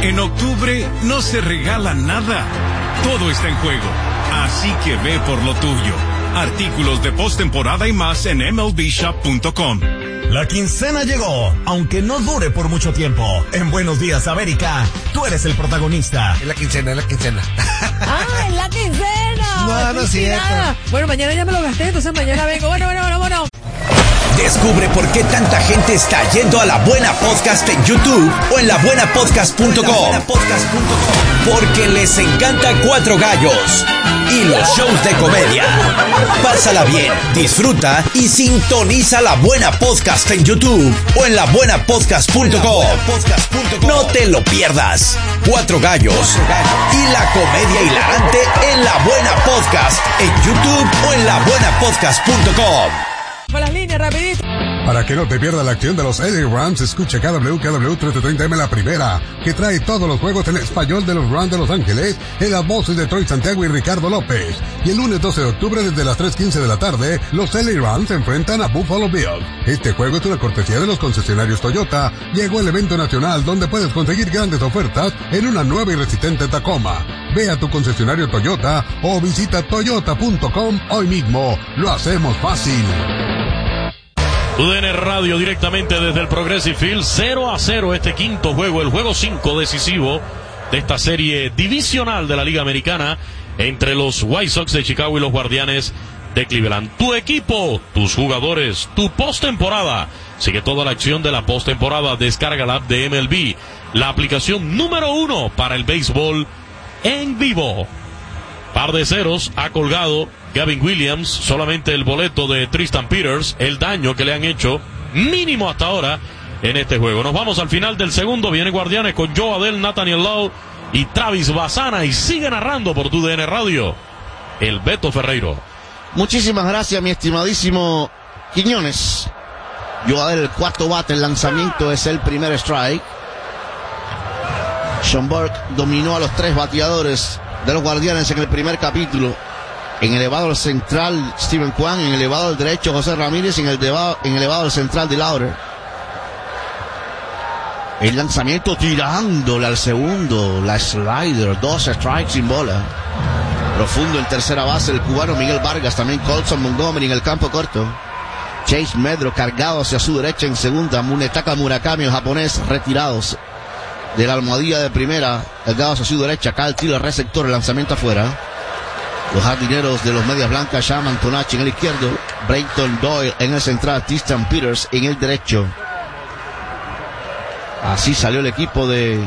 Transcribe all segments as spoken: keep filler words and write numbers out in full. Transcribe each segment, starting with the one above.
En octubre no se regala nada. Todo está en juego. Así que ve por lo tuyo. Artículos de postemporada y más en M L B shop punto com. La quincena llegó, aunque no dure por mucho tiempo. En Buenos Días, América, tú eres el protagonista. Es la quincena, es la quincena. ¡Ah, es la quincena! No, no es cierto. Bueno, mañana ya me lo gasté, entonces mañana vengo. Bueno, bueno, bueno, bueno. Descubre por qué tanta gente está yendo a La Buena Podcast en YouTube o en la buena podcast punto com. Porque les encanta Cuatro Gallos y los shows de comedia. Pásala bien, disfruta y sintoniza La Buena Podcast en YouTube o en la buena podcast punto com. No te lo pierdas. Cuatro Gallos y la comedia hilarante en La Buena Podcast en YouTube o en la buena podcast punto com. Con las líneas, rapidito. Para que no te pierdas la acción de los L A Rams, escucha K W K W trece treinta M La Primera, que trae todos los juegos en español de los Rams de Los Ángeles, en las voces de Troy Santiago y Ricardo López. Y el lunes doce de octubre, desde las tres quince de la tarde, los L A Rams se enfrentan a Buffalo Bills. Este juego es una cortesía de los concesionarios Toyota. Llegó el evento nacional donde puedes conseguir grandes ofertas en una nueva y resistente Tacoma. Ve a tu concesionario Toyota o visita toyota punto com hoy mismo. Lo hacemos fácil. U D N Radio directamente desde el Progressive Field, cero a cero este quinto juego, el juego cinco decisivo de esta serie divisional de la Liga Americana entre los White Sox de Chicago y los Guardianes de Cleveland. Tu equipo, tus jugadores, tu postemporada. Sigue toda la acción de la postemporada. Descarga la app de M L B, la aplicación número uno para el béisbol en vivo. Par de ceros ha colgado Gavin Williams, solamente el boleto de Tristan Peters, el daño que le han hecho mínimo hasta ahora en este juego. Nos vamos al final del segundo, viene Guardianes con Joe Adell, Nathaniel Lowe y Travis Bassana, y sigue narrando por tu U D N Radio el Beto Ferreiro. Muchísimas gracias, mi estimadísimo Quiñones. Joe Adell, el cuarto bate, el lanzamiento es el primer strike. Sean Burke dominó a los tres bateadores de los Guardianes en el primer capítulo. En el elevado al central, Steven Kwan. En el elevado al derecho, José Ramírez. En el elevado, en el elevado al central, de Lauder. El lanzamiento tirándole al segundo. La slider. Dos strikes sin bola. Profundo en tercera base, el cubano Miguel Vargas. También Colson Montgomery en el campo corto. Chase Medro cargado hacia su derecha en segunda. Munetaka Murakami, el japonés, retirados de la almohadilla de primera, cargados hacia su derecha. Kyle Tiller, receptor, el lanzamiento afuera. Los jardineros de los Medias Blancas, Sham Antonacci en el izquierdo, Brayton Doyle en el central, Tristan Peters en el derecho. Así salió el equipo de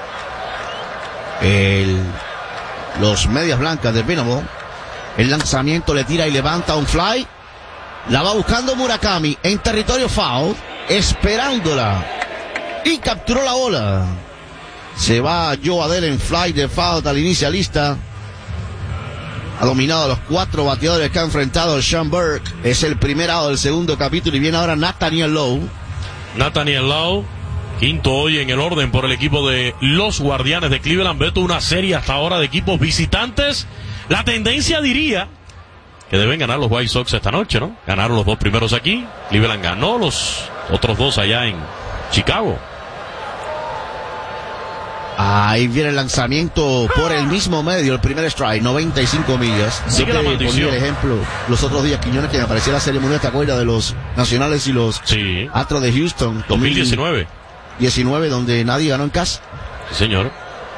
el, los Medias Blancas de Venable. El lanzamiento le tira y levanta un fly. La va buscando Murakami en territorio foul, esperándola, y capturó la bola. Se va Joe Adell en fly de foul al inicialista. Ha dominado a los cuatro bateadores que ha enfrentado Sean Burke. Es el primer out del segundo capítulo y viene ahora Nathaniel Lowe. Nathaniel Lowe, quinto hoy en el orden por el equipo de los Guardianes de Cleveland. Beto, una serie hasta ahora de equipos visitantes. La tendencia diría que deben ganar los White Sox esta noche, ¿no? Ganaron los dos primeros aquí. Cleveland ganó los otros dos allá en Chicago. Ahí viene el lanzamiento por el mismo medio, el primer strike, noventa y cinco millas. Sigue la maldición. Ponía el ejemplo los otros días, Quiñones, que me aparecía la Serie Mundial, ¿te acuerdas? De los Nacionales y los sí. Astros de Houston. dos mil diecinueve. diecinueve, donde nadie ganó en casa. Sí, señor.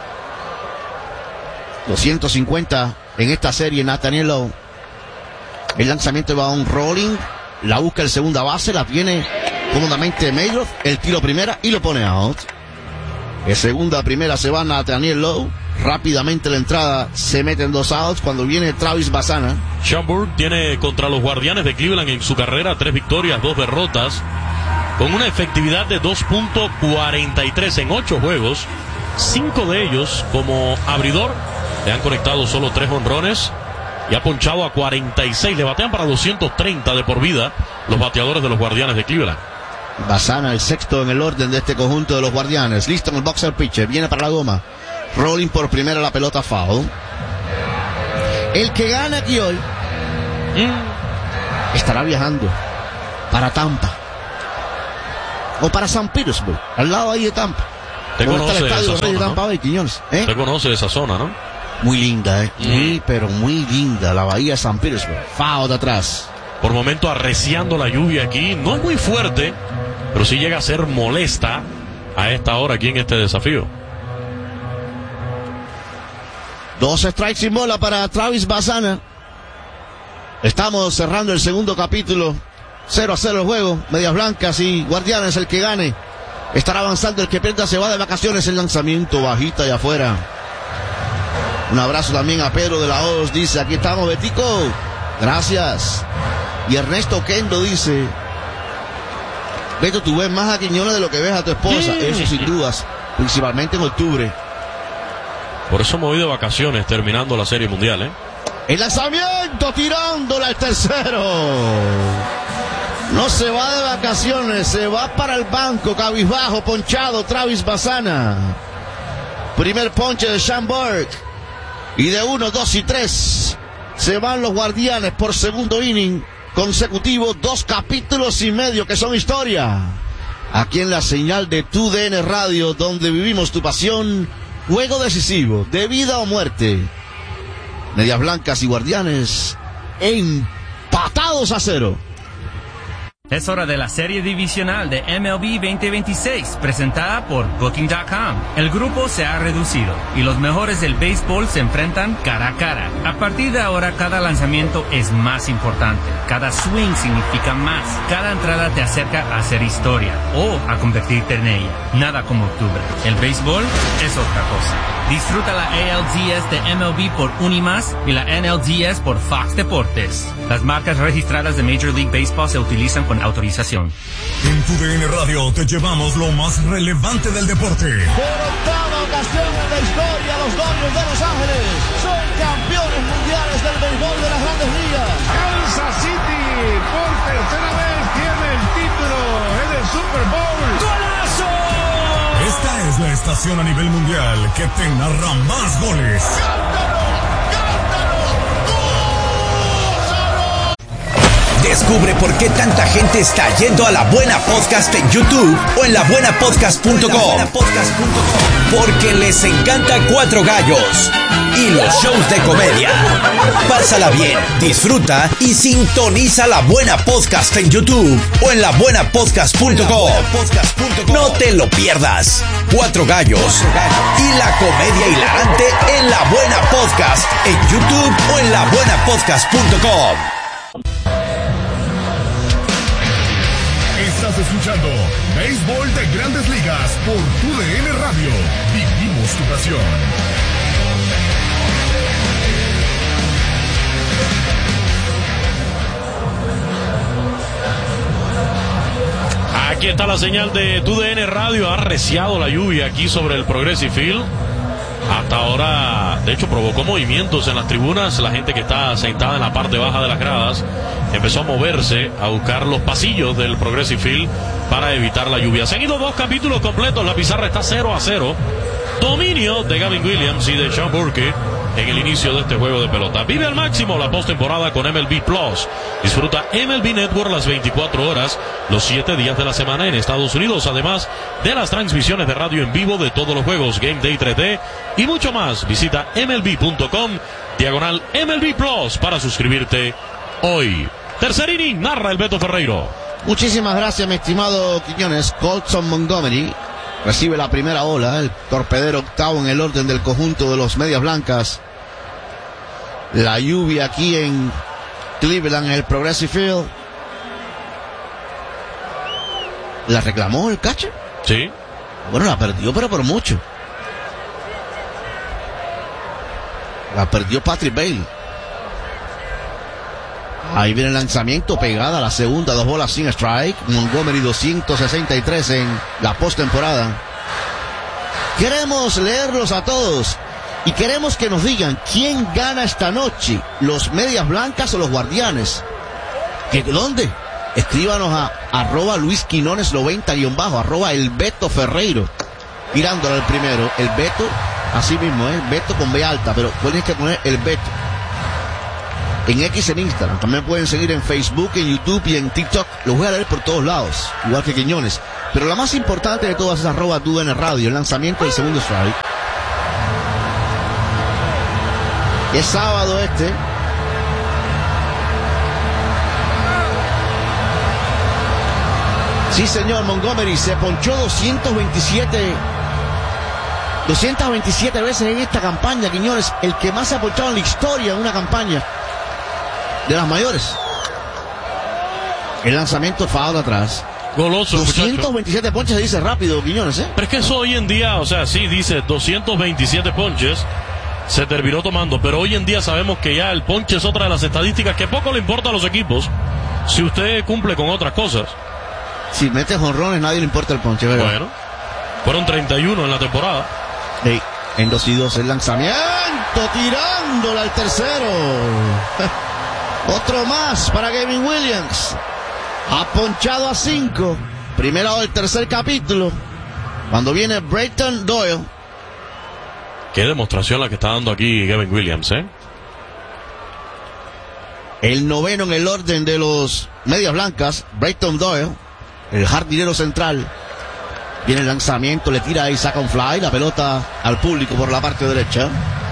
doscientos cincuenta en esta serie, Nathaniel Lowe. El lanzamiento va a un rolling, la busca el segunda base, la tiene cómodamente Mayoff, el tiro primera y lo pone out. De segunda a primera se va Nathaniel Lowe. Rápidamente la entrada se mete en dos outs cuando viene Travis Bassana. Sean Burke tiene contra los Guardianes de Cleveland en su carrera tres victorias, dos derrotas, con una efectividad de dos punto cuarenta y tres en ocho juegos. Cinco de ellos como abridor. Le han conectado solo tres jonrones y ha ponchado a cuarenta y seis. Le batean para doscientos treinta de por vida los bateadores de los Guardianes de Cleveland. Bassana, el sexto en el orden de este conjunto de los Guardianes. Listo en el boxer pitcher. Viene para la goma. Rolling por primera, la pelota foul. El que gana aquí hoy mm. estará viajando para Tampa o para San Petersburg, al lado ahí de Tampa. Te conoce esa zona, Tampa Bay, Quiñones, ¿eh? Te conoce esa zona, ¿no? Muy linda, ¿eh? Mm. Muy, pero muy linda. La bahía de San Petersburg. Foul de atrás. Por momento arreciando la lluvia aquí. No es muy fuerte, pero sí llega a ser molesta a esta hora aquí en este desafío. Dos strikes sin bola para Travis Bassana. Estamos cerrando el segundo capítulo. cero a cero el juego. Medias Blancas y Guardianes, el que gane estará avanzando, el que pierda se va de vacaciones. El lanzamiento bajita y afuera. Un abrazo también a Pedro de la Hoz. Dice, aquí estamos, Betico. Gracias. Y Ernesto Kendo dice, Beto, tú ves más a Quiñones de lo que ves a tu esposa. Sí. Eso sin dudas, principalmente en octubre. Por eso me voy de vacaciones terminando la Serie Mundial, ¿eh? El lanzamiento tirándola al tercero. No se va de vacaciones, se va para el banco, cabizbajo, ponchado, Travis Bassana. Primer ponche de Sean Burke. Y de uno, dos y tres se van los Guardianes por segundo inning consecutivo. Dos capítulos y medio que son historia. Aquí en la señal de Tu D N Radio, donde vivimos tu pasión. Juego decisivo, de vida o muerte. Medias Blancas y Guardianes empatados a cero. Es hora de la serie divisional de M L B veinte veintiséis, presentada por Booking punto com. El grupo se ha reducido y los mejores del béisbol se enfrentan cara a cara. A partir de ahora, cada lanzamiento es más importante. Cada swing significa más. Cada entrada te acerca a hacer historia o a convertirte en ella. Nada como octubre. El béisbol es otra cosa. Disfruta la A L D S de M L B por Unimas y la N L D S por Fox Deportes. Las marcas registradas de Major League Baseball se utilizan con autorización. En Tu D N Radio te llevamos lo más relevante del deporte. Por octava ocasión en la historia, los Dodgers de Los Ángeles son campeones mundiales del béisbol de las Grandes Ligas. Kansas City por tercera vez tiene el título en el Super Bowl. ¡Golazo! Esta es la estación a nivel mundial que te narra más goles. Descubre por qué tanta gente está yendo a La Buena Podcast en YouTube o en la buena podcast punto com. Porque les encanta Cuatro Gallos y los shows de comedia. Pásala bien, disfruta y sintoniza La Buena Podcast en YouTube o en la buena podcast punto com. No te lo pierdas. Cuatro Gallos y la comedia hilarante en La Buena Podcast en YouTube o en la buena podcast punto com. Estás escuchando Béisbol de Grandes Ligas por Tu D N Radio. Vivimos tu pasión. Aquí está la señal de Tu D N Radio. Ha arreciado la lluvia aquí sobre el Progressive Field. Hasta ahora, de hecho, provocó movimientos en las tribunas. La gente que está sentada en la parte baja de las gradas empezó a moverse, a buscar los pasillos del Progressive Field para evitar la lluvia. Se han ido dos capítulos completos. La pizarra está cero a cero. Dominio de Gavin Williams y de Sean Burke en el inicio de este juego de pelota. Vive al máximo la postemporada con M L B Plus. Disfruta M L B Network las veinticuatro horas, los siete días de la semana en Estados Unidos, además de las transmisiones de radio en vivo de todos los juegos, Game Day tres D y mucho más. Visita M L B punto com, diagonal M L B Plus para suscribirte hoy. Tercer inning, narra el Beto Ferreiro. Muchísimas gracias, mi estimado Quiñones. Colson Montgomery recibe la primera ola, el torpedero octavo en el orden del conjunto de los Medias Blancas. La lluvia aquí en Cleveland, en el Progressive Field. ¿La reclamó el catcher? Sí. Bueno, la perdió, pero por mucho. La perdió Patrick Bailey. Ahí viene el lanzamiento, pegada a la segunda, dos bolas sin strike. Montgomery doscientos sesenta y tres en la postemporada. Queremos leerlos a todos y queremos que nos digan quién gana esta noche, los Medias Blancas o los Guardianes. ¿Qué, ¿Dónde? Escríbanos a arroba Luis Quinones noventa guión bajo, arroba el Beto Ferreiro. Tirándole al primero, el Beto, así mismo, ¿eh? Beto con B alta, pero tienes que poner el Beto. En X, en Instagram, también pueden seguir en Facebook, en YouTube y en TikTok. Los voy a leer por todos lados, igual que Quiñones. Pero la más importante de todas es arroba T U D N Radio, el lanzamiento del segundo strike. Es sábado este. Sí, señor, Montgomery se ponchó doscientas veintisiete veces en esta campaña, Quiñones. El que más se ha ponchado en la historia en una campaña de las mayores. El lanzamiento foul atrás. Goloso, doscientos veintisiete muchacho. ponches se dice rápido, Quiñones, ¿eh? Pero es que eso hoy en día, o sea, sí dice doscientos veintisiete ponches, se terminó tomando, pero hoy en día sabemos que ya el ponche es otra de las estadísticas que poco le importa a los equipos si usted cumple con otras cosas. Si mete jonrones, nadie le importa el ponche, ¿verdad? Bueno, fueron treinta y uno en la temporada. Sí, en dos y dos el lanzamiento, tirándola al tercero. Otro más para Gavin Williams. Ha ponchado a cinco. Primero del tercer capítulo. Cuando viene Brayton Doyle. Qué demostración la que está dando aquí Gavin Williams, ¿eh? El noveno en el orden de los medias blancas, Brayton Doyle, el jardinero central. Viene el lanzamiento, le tira y saca un fly, la pelota al público por la parte derecha.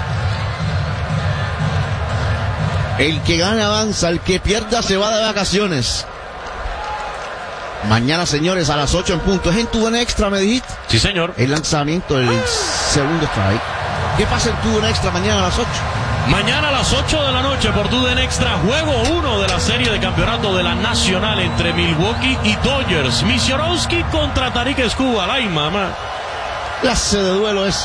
El que gana avanza, el que pierda se va de vacaciones. Mañana, señores, a las ocho en punto. ¿Es en tu en extra, me dijiste? Sí, señor. El lanzamiento, el segundo strike. ¿Qué pasa en tu en extra mañana a las ocho? Mañana a las ocho de la noche por T U D N Extra, juego uno de la serie de campeonato de la Nacional entre Milwaukee y Dodgers. Misiorowski contra Tarik Skubal. Ay, mamá. Clase de duelo es.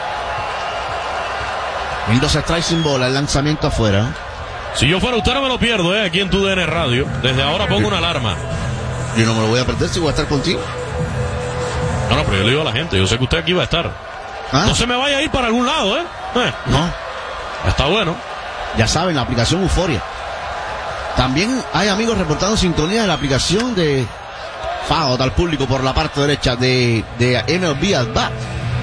En dos strikes sin bola, el lanzamiento afuera. Si yo fuera usted no me lo pierdo, eh, aquí en T U D N Radio. Desde ahora pongo una alarma. Yo no me lo voy a perder si voy a estar contigo. No, no, pero yo le digo a la gente, yo sé que usted aquí va a estar. ¿Ah? No se me vaya a ir para algún lado, ¿eh? eh. No. Está bueno. Ya saben, la aplicación Euforia. También hay amigos reportando sintonía en la aplicación de Foul al público por la parte derecha de, de M L B At Bat.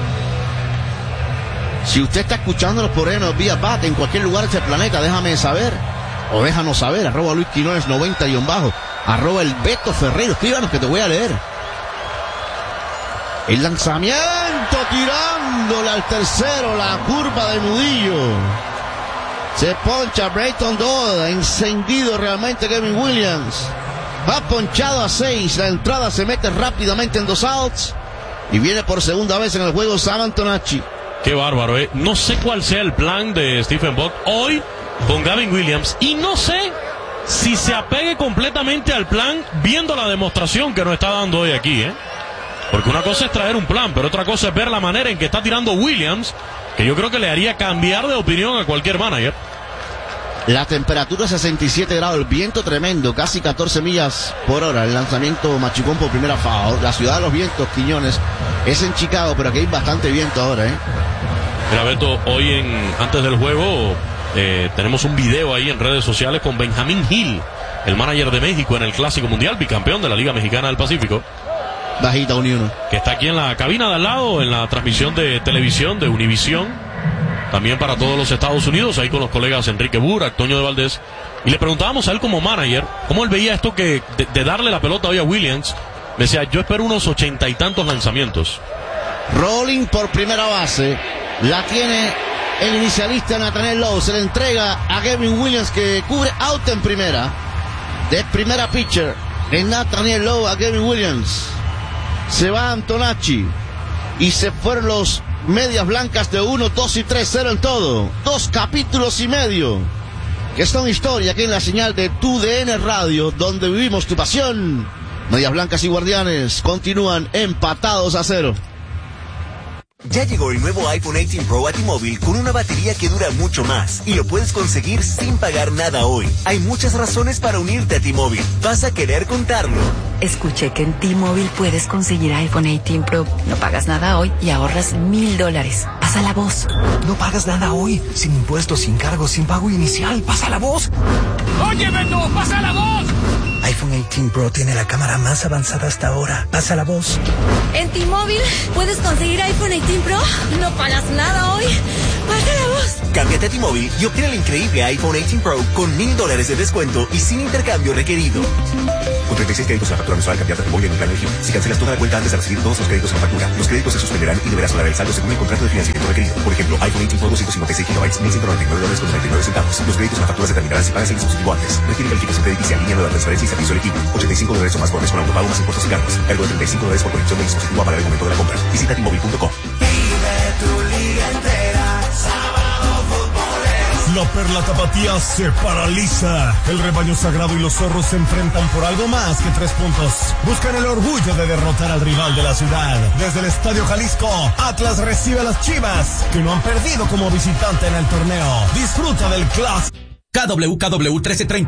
Si usted está escuchándonos por M L B At Bat en cualquier lugar de este planeta, déjame saber. O déjanos saber. Arroba Luis Quiñones noventa y bajo. Arroba el Beto Ferreiro. Escríbanos que te voy a leer. El lanzamiento tirándole al tercero, la curva de Mudillo. Se poncha Brayton Doyle, encendido realmente Gavin Williams. Va ponchado a seis, la entrada se mete rápidamente en dos outs. Y viene por segunda vez en el juego Sam Antonacci. Qué bárbaro, ¿eh? No sé cuál sea el plan de Stephen Vogt hoy con Gavin Williams. Y no sé si se apegue completamente al plan viendo la demostración que nos está dando hoy aquí, ¿eh? Porque una cosa es traer un plan, pero otra cosa es ver la manera en que está tirando Williams, que yo creo que le haría cambiar de opinión a cualquier manager. La temperatura sesenta y siete grados, el viento tremendo, casi catorce millas por hora. El lanzamiento machucón por primera foul. La ciudad de los vientos, Quiñones, es en Chicago, pero aquí hay bastante viento ahora, ¿eh? Mira, Beto, hoy en antes del juego eh, tenemos un video ahí en redes sociales con Benjamín Gil, el manager de México en el Clásico Mundial, bicampeón de la Liga Mexicana del Pacífico. Bajita Unión. Que está aquí en la cabina de al lado, en la transmisión de televisión de Univisión. También para todos los Estados Unidos, ahí con los colegas Enrique Burak, Toño de Valdés. Y le preguntábamos a él como manager, cómo él veía esto que de, de darle la pelota hoy a Williams. Me decía, yo espero unos ochenta y tantos lanzamientos. Rolling por primera base. La tiene el inicialista Nathaniel Lowe. Se le entrega a Gavin Williams, que cubre out en primera. De primera pitcher de Nathaniel Lowe a Gavin Williams. Se va Antonacci. Y se fueron los medias blancas de uno, dos y tres, cero en todo. Dos capítulos y medio que son historia aquí en la señal de T U D N Radio, donde vivimos tu pasión. Medias blancas y guardianes continúan empatados a cero. Ya llegó el nuevo iPhone dieciocho Pro a T-Mobile con una batería que dura mucho más y lo puedes conseguir sin pagar nada hoy. Hay muchas razones para unirte a T-Mobile. Vas a querer contarlo. Escuché que en T-Mobile puedes conseguir iPhone dieciocho Pro. No pagas nada hoy y ahorras mil dólares. Pasa la voz. No pagas nada hoy. Sin impuestos, sin cargos, sin pago inicial. Pasa la voz. ¡Oye, Beto! ¡Pasa la voz! iPhone dieciocho Pro tiene la cámara más avanzada hasta ahora. Pasa la voz. En T-Mobile puedes conseguir iPhone dieciocho Pro. No pagas nada hoy. Pasa la voz. Cámbiate a T-Mobile y obtén el increíble iPhone dieciocho Pro con mil dólares de descuento y sin intercambio requerido. Con treinta y seis créditos en la factura mensual, cambiarte de móvil en un plan elegible. Si cancelas toda la cuenta antes de recibir todos los créditos en la factura, los créditos se suspenderán y deberás pagar el saldo según el contrato de financiamiento requerido. Por ejemplo, iPhone dieciocho Pro doscientos cincuenta y seis gigabytes, mil ciento noventa y nueve dólares con noventa y nueve centavos. Los créditos en la factura se terminarán si pagas el dispositivo antes. Requiere calificación crediticia, línea nueva, transferencia y servicio elegible. ochenta y cinco dólares o más por mes con autopago más impuestos y cargos. Cargo de treinta y cinco dólares por conexión del dispositivo a pagar el momento de la compra. Visita T-Mobile punto com. La Perla Tapatía se paraliza. El rebaño sagrado y los zorros se enfrentan por algo más que tres puntos. Buscan el orgullo de derrotar al rival de la ciudad. Desde el Estadio Jalisco, Atlas recibe a las Chivas, que no han perdido como visitante en el torneo. Disfruta del clásico. K W K W trece treinta